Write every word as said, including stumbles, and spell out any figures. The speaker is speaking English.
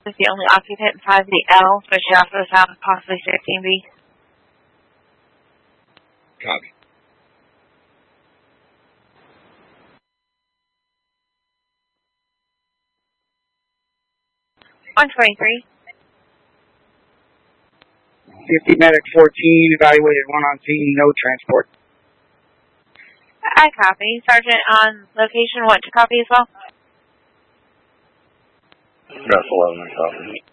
is the only occupant five B L, but she also found possibly sixteen B. Copy. one twenty-three. fifty medic fourteen, evaluated one on scene, no transport. I copy. Sergeant on location, want to copy as well? Russell eleven, copy.